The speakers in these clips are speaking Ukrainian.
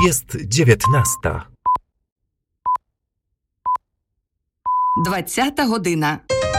Jest 19. 20 година.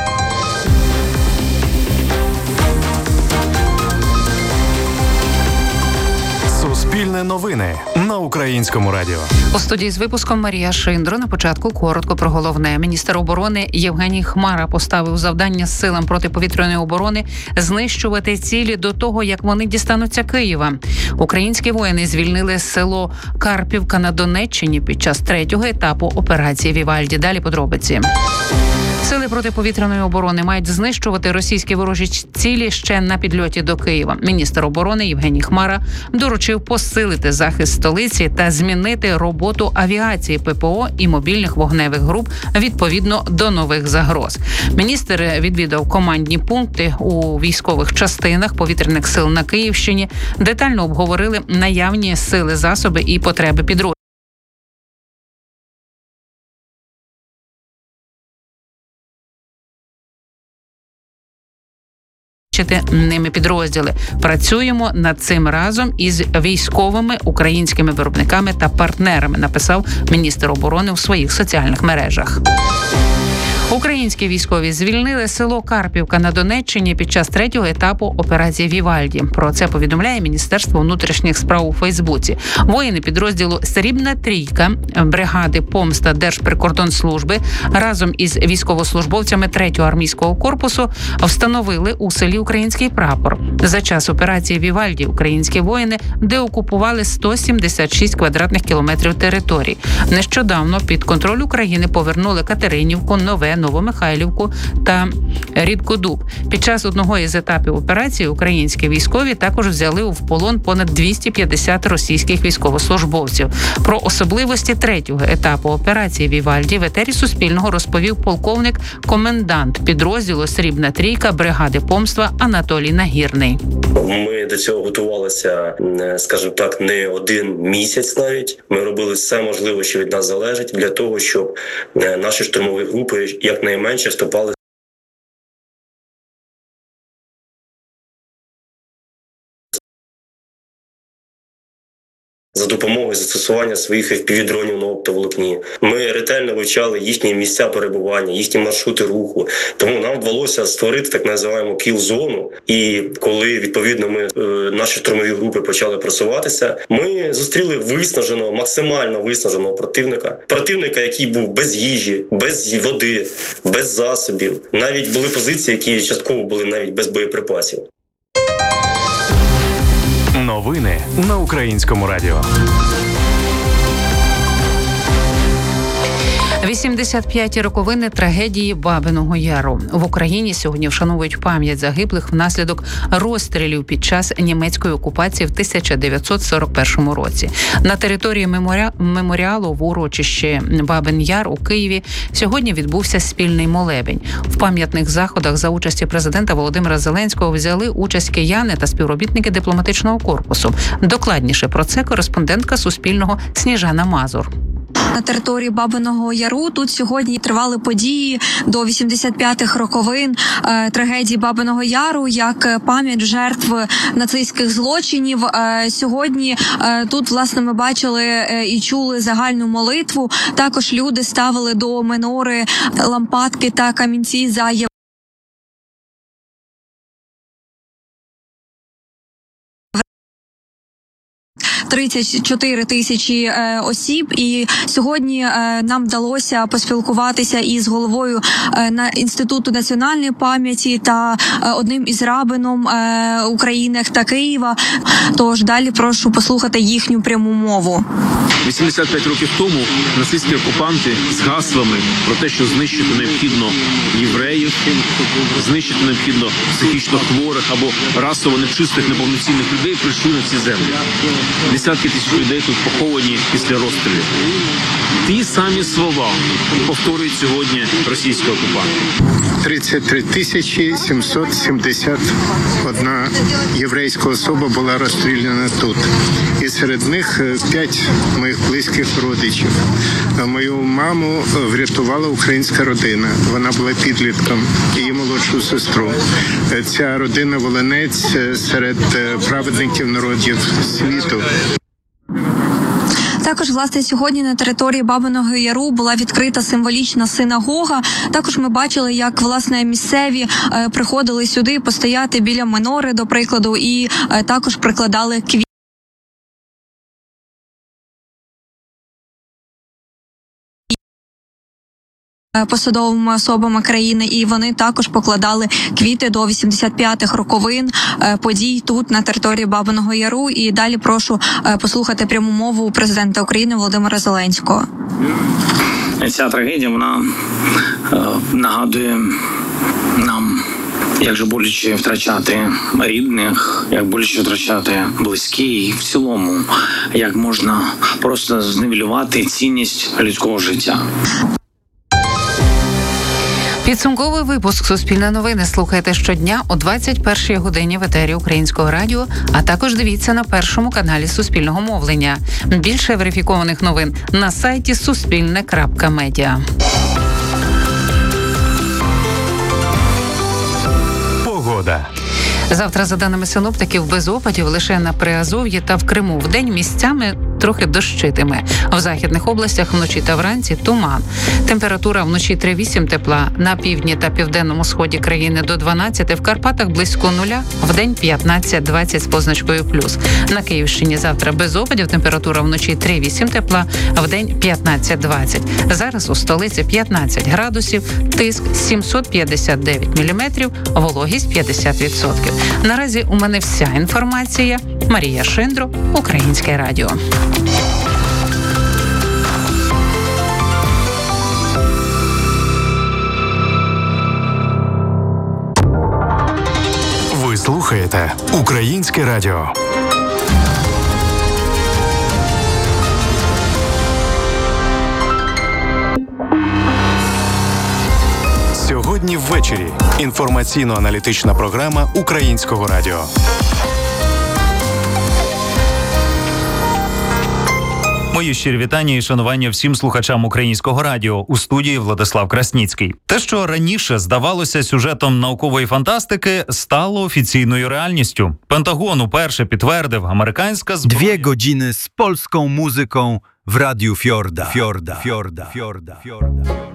Суспільне новини на Українському радіо. У студії з випуском Марія Шиндро. На початку коротко про головне. Міністр оборони Євгеній Хмара поставив завдання силам протиповітряної оборони знищувати цілі до того, як вони дістануться Києва. Українські воїни звільнили село Карпівка на Донеччині під час 3-го етапу операції Вівальді. Далі подробиці. Сили протиповітряної оборони мають знищувати російські ворожі цілі ще на підльоті до Києва. Міністр оборони Євгеній Хмара доручив посилити захист столиці та змінити роботу авіації, ППО і мобільних вогневих груп відповідно до нових загроз. Міністр відвідав командні пункти у військових частинах повітряних сил на Київщині, детально обговорили наявні сили, засоби і потреби підрозділів. Ними підрозділи. Працюємо над цим разом із військовими українськими виробниками та партнерами, написав міністр оборони у своїх соціальних мережах. Українські військові звільнили село Карпівка на Донеччині під час 3-го етапу операції Вівальді. Про це повідомляє Міністерство внутрішніх справ у Фейсбуці. Воїни підрозділу «Срібна трійка» бригади «Помста» Держприкордонслужби разом із військовослужбовцями 3-го армійського корпусу встановили у селі український прапор. За час операції Вівальді українські воїни деокупували 176 квадратних кілометрів території. Нещодавно під контроль України повернули Катеринівку, Нове, Новомихайлівку та Рідкодуб. Під час одного із етапів операції українські військові також взяли в полон понад 250 російських військовослужбовців. Про особливості 3-го етапу операції Вівальді в етері Суспільного розповів полковник, комендант підрозділу «Срібна трійка» бригади «Помста» Анатолій Нагірний. Ми до цього готувалися, скажімо так, не один місяць навіть. Ми робили все можливе, що від нас залежить, для того, щоб наші штурмові групи якнайменше вступали за допомогою застосування своїх FPV-дронів на оптоволокні. Ми ретельно вивчали їхні місця перебування, їхні маршрути руху. Тому нам вдалося створити так називаємо кіл-зону. І коли, відповідно, наші штурмові групи почали просуватися, ми зустріли виснаженого, максимально виснаженого противника. Противника, який був без їжі, без води, без засобів. Навіть були позиції, які частково були навіть без боєприпасів. Новини на Українському радіо. 85-ті роковини трагедії Бабиного Яру. В Україні сьогодні вшановують пам'ять загиблих внаслідок розстрілів під час німецької окупації в 1941 році. На території меморіалу в урочищі Бабин Яр у Києві сьогодні відбувся спільний молебень. В пам'ятних заходах за участі президента Володимира Зеленського взяли участь кияни та співробітники дипломатичного корпусу. Докладніше про це кореспондентка Суспільного Сніжана Мазур. На території Бабиного Яру тут сьогодні тривали події до 85-х роковин трагедії Бабиного Яру, як пам'ять жертв нацистських злочинів. Сьогодні тут, власне, ми бачили і чули загальну молитву. Також люди ставили до менори лампадки та камінці за 34 тисячі осіб, і сьогодні нам вдалося поспілкуватися із головою Інституту національної пам'яті та одним із рабином України та Києва. Тож далі прошу послухати їхню пряму мову. 85 років тому нацистські окупанти з гаслами про те, що знищити необхідно євреїв, знищити необхідно психічно хворих або расово нечистих неповноцінних людей, прийшли на ці землі. Десятки тисяч людей тут поховані після розстрілів. Ті самі слова повторюють сьогодні російські окупанти. 33 тисячі 771 єврейська особа була розстріляна тут. І серед них 5 моїх близьких родичів. Мою маму врятувала українська родина. Вона була підлітком, її молодшу сестру. Ця родина волинець серед праведників народів світу. Також, власне, сьогодні на території Бабиного Яру була відкрита символічна синагога. Також ми бачили, як, власне, місцеві приходили сюди постояти біля минори, до прикладу, і також прикладали квіти. Посадовими особами країни, і вони також покладали квіти до 85-х роковин подій тут, на території Бабиного Яру. І далі прошу послухати пряму мову президента України Володимира Зеленського. Ця трагедія, вона нагадує нам, як же боляче втрачати рідних, як боляче втрачати близькі, і в цілому, як можна просто зневелювати цінність людського життя. Підсумковий випуск «Суспільне новини» слухайте щодня о 21-й годині в етері Українського радіо, а також дивіться на першому каналі Суспільного мовлення. Більше верифікованих новин на сайті суспільне.медіа. Погода. Завтра, за даними синоптиків, без опадів лише на Приазов'ї та в Криму. Вдень місцями трохи дощитиме. В західних областях вночі та вранці туман. Температура вночі 3-8 тепла, на півдні та південному сході країни до 12, в Карпатах близько нуля, вдень 15-20 з позначкою плюс. На Київщині завтра без опадів, температура вночі 3-8 тепла, вдень 15-20. Зараз у столиці 15 градусів, тиск 759 міліметрів, вологість 50%. Наразі у мене вся інформація. Марія Шиндро, Українське радіо. Ви слухаєте Українське радіо. Сьогодні ввечері. Інформаційно-аналітична програма Українського радіо. Мої щирі вітання і шанування всім слухачам Українського радіо. У студії Владислав Красніцький. Те, що раніше здавалося сюжетом наукової фантастики, стало офіційною реальністю. Пентагон уперше підтвердив, американська зброя... 2 godziny z polską muzyką w Radiu Fiorda.